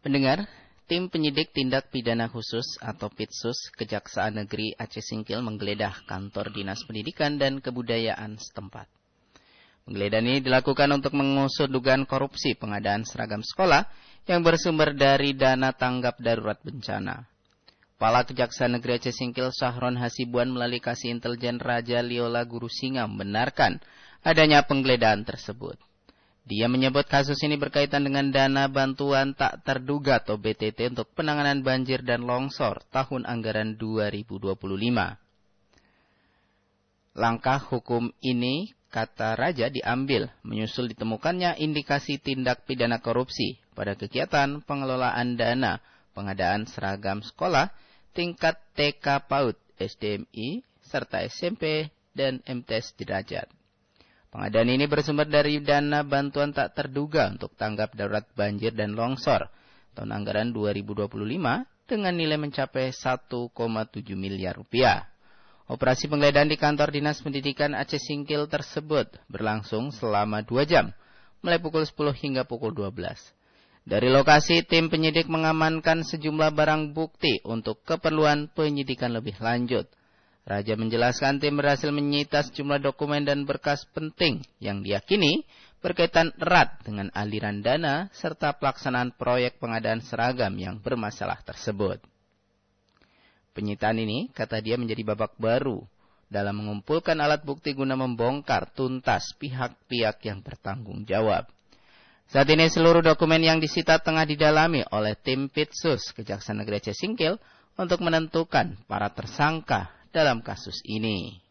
Pendengar, tim penyidik tindak pidana khusus atau Pitsus Kejaksaan Negeri Aceh Singkil menggeledah kantor Dinas Pendidikan dan Kebudayaan setempat. Penggeledahan ini dilakukan untuk mengusut dugaan korupsi pengadaan seragam sekolah yang bersumber dari dana tanggap darurat bencana. Kepala Kejaksaan Negeri Aceh Singkil Sahron Hasibuan melalui Kasih Intelijen Raja Liola Guru Singa membenarkan adanya penggeledahan tersebut. Dia menyebut kasus ini berkaitan dengan dana bantuan tak terduga atau BTT untuk penanganan banjir dan longsor tahun anggaran 2025. Langkah hukum ini, kata Raja, diambil menyusul ditemukannya indikasi tindak pidana korupsi pada kegiatan pengelolaan dana pengadaan seragam sekolah tingkat TK PAUD, SDMI, serta SMP dan MTs derajat. Pengadaan ini bersumber dari dana bantuan tak terduga untuk tanggap darurat banjir dan longsor tahun anggaran 2025 dengan nilai mencapai 1,7 miliar rupiah. Operasi penggeledahan di kantor Dinas Pendidikan Aceh Singkil tersebut berlangsung selama 2 jam, mulai pukul 10 hingga pukul 12. Dari lokasi, tim penyidik mengamankan sejumlah barang bukti untuk keperluan penyidikan lebih lanjut. Raja menjelaskan tim berhasil menyita sejumlah dokumen dan berkas penting yang diyakini berkaitan erat dengan aliran dana serta pelaksanaan proyek pengadaan seragam yang bermasalah tersebut. Penyitaan ini, kata dia, menjadi babak baru dalam mengumpulkan alat bukti guna membongkar tuntas pihak-pihak yang bertanggung jawab. Saat ini seluruh dokumen yang disita tengah didalami oleh tim Pitsus Kejaksaan Negeri Aceh Singkil untuk menentukan para tersangka dalam kasus ini.